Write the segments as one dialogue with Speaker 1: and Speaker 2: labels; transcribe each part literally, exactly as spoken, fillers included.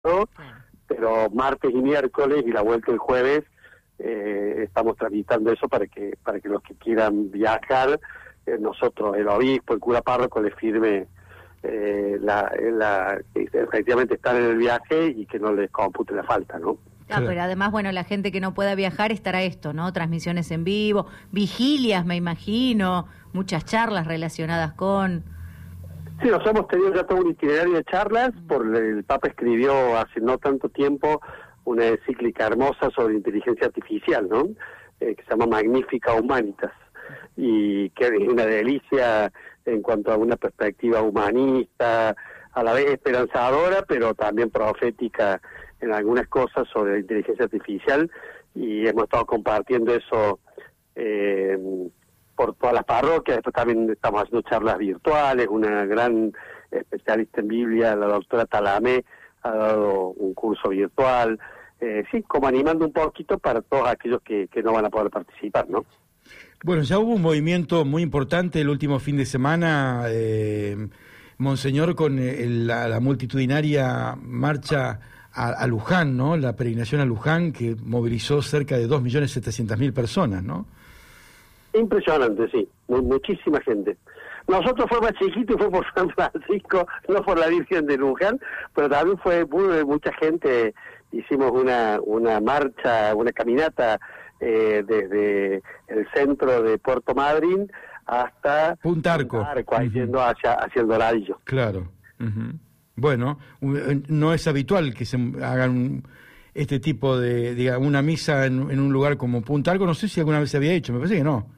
Speaker 1: ¿no? Pero martes y miércoles y la vuelta el jueves eh, estamos tramitando eso para que para que los que quieran viajar, eh, nosotros, el obispo, el cura párroco, les firme eh, la, la que efectivamente están en el viaje y que no les compute la falta, ¿no?
Speaker 2: Ah, pero además, bueno, la gente que no pueda viajar estará esto, ¿no? Transmisiones en vivo, vigilias, me imagino, muchas charlas relacionadas con...
Speaker 1: Sí, nos hemos tenido ya todo un itinerario de charlas, por el Papa escribió hace no tanto tiempo una encíclica hermosa sobre inteligencia artificial, ¿no? Eh, que se llama Magnifica Humanitas, y que es una delicia en cuanto a una perspectiva humanista, a la vez esperanzadora, pero también profética en algunas cosas sobre la inteligencia artificial, y hemos estado compartiendo eso eh, por todas las parroquias. Después también estamos haciendo charlas virtuales. Una gran especialista en Biblia, la doctora Talamé, ha dado un curso virtual, eh, sí, como animando un poquito para todos aquellos que, que no van a poder participar, ¿no?
Speaker 3: Bueno, ya hubo un movimiento muy importante el último fin de semana, eh, Monseñor, con el, la, la multitudinaria marcha a, a Luján, ¿no? La peregrinación a Luján, que movilizó cerca de dos millones setecientas mil personas, ¿no? Impresionante, sí, muy, muchísima gente. Nosotros fue más chiquito y fue por San Francisco, no por la Virgen de Luján, pero también fue muy, mucha gente. Hicimos una una marcha, una caminata eh, desde el centro de Puerto Madryn hasta Punta Arco,
Speaker 1: Punta Arco, uh-huh. yendo hacia, hacia el Doradillo.
Speaker 3: Claro. Uh-huh. Bueno, no es habitual que se hagan este tipo de, digamos, una misa en, en un lugar como Punta Arco. No sé si alguna vez se había hecho, me parece que no.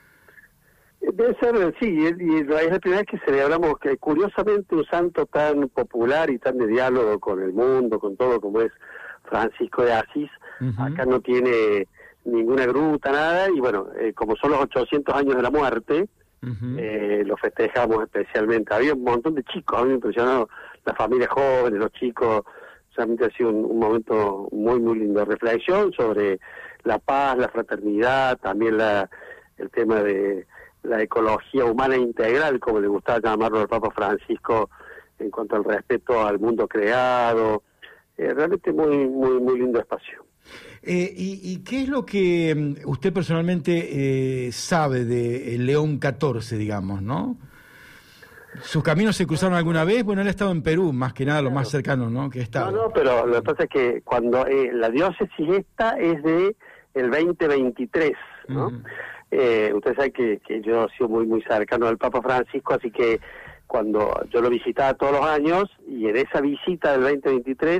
Speaker 1: Debe ser, sí, y es la primera vez que celebramos, que curiosamente un santo tan popular y tan de diálogo con el mundo, con todo, como es Francisco de Asís. Uh-huh. Acá no tiene ninguna gruta, nada, y bueno, eh, como son los ochocientos años de la muerte, uh-huh. eh, lo festejamos especialmente. Había un montón de chicos, a mí me impresionó las familias jóvenes, los chicos. Realmente ha sido un, un momento muy, muy lindo de reflexión sobre la paz, la fraternidad, también la el tema de la ecología humana integral, como le gustaba llamarlo al Papa Francisco, en cuanto al respeto al mundo creado. Eh, realmente muy, muy, muy lindo espacio.
Speaker 3: Eh, y, ¿Y qué es lo que usted personalmente eh, sabe de León catorce, digamos, no? ¿Sus caminos se cruzaron alguna vez? Bueno, él ha estado en Perú, más que nada, lo más cercano, ¿no? Que está.
Speaker 1: No, no, pero lo que pasa es que cuando eh, la diócesis esta es de el veinte veintitrés, ¿no? Uh-huh. Eh, usted sabe que, que yo he sido muy, muy cercano al Papa Francisco, así que cuando yo lo visitaba todos los años, y en esa visita del veinte veintitrés,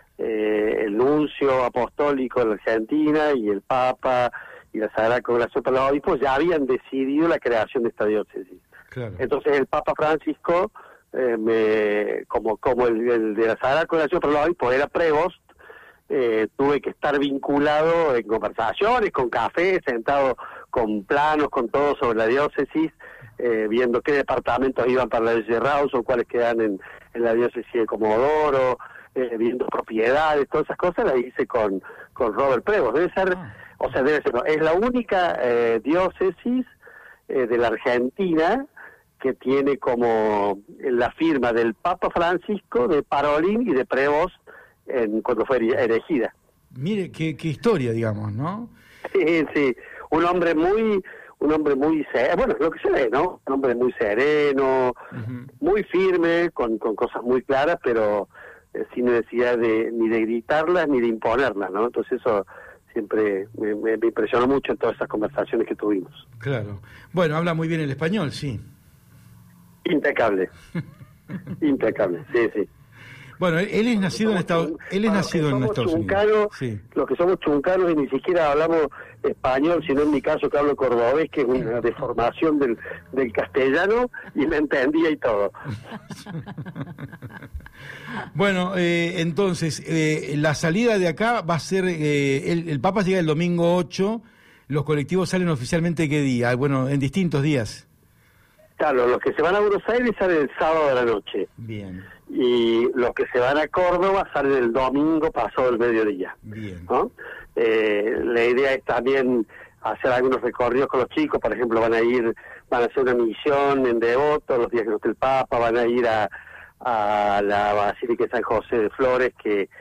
Speaker 1: eh, el nuncio apostólico en Argentina y el Papa y la Sagrada Congregación para los Obispos ya habían decidido la creación de esta diócesis. Claro. Entonces el Papa Francisco, eh, me, como como el, el de la Sagrada Congregación para los Obispos era prevost, eh, tuve que estar vinculado en conversaciones, con café, sentado con planos, con todo sobre la diócesis, eh, viendo qué departamentos iban para la diócesis de Rawson, cuáles quedan en, en la diócesis de Comodoro, eh, viendo propiedades, todas esas cosas las hice con, con Robert Prevost. Debe ser, ah. o sea, debe ser, no, es la única eh, diócesis eh, de la Argentina que tiene como la firma del Papa Francisco, de Parolin y de Prevost en, cuando fue elegida.
Speaker 3: Mire, qué, qué historia, digamos, ¿no?
Speaker 1: Sí, sí, un hombre muy, un hombre muy sereno, bueno, lo que se ve, ¿no? Un hombre muy sereno, uh-huh. muy firme, con, con cosas muy claras, pero eh, sin necesidad de ni de gritarlas ni de imponerlas, ¿no? Entonces eso siempre me, me, me impresionó mucho en todas esas conversaciones que tuvimos.
Speaker 3: Claro. Bueno, habla muy bien el español, sí.
Speaker 1: Impecable. Impecable, sí, sí.
Speaker 3: Bueno, él es nacido en Estados él es nacido en Estados Unidos. Sí.
Speaker 1: Los que somos chuncanos y ni siquiera hablamos español, sino en mi caso que hablo cordobés, que es una deformación del, del castellano, y me entendía y todo.
Speaker 3: Bueno, eh, entonces, eh, la salida de acá va a ser, eh, el, el Papa llega el domingo ocho, los colectivos salen oficialmente ¿qué día? Bueno, en distintos días.
Speaker 1: Claro, los que se van a Buenos Aires salen el sábado de la noche.
Speaker 3: Bien.
Speaker 1: Y los que se van a Córdoba salen el domingo pasado el mediodía.
Speaker 3: Bien.
Speaker 1: ¿No? Eh, la idea es también hacer algunos recorridos con los chicos. Por ejemplo, van a ir, van a hacer una misión en Devoto los días que no esté el Papa, van a ir a, a la Basílica de San José de Flores, que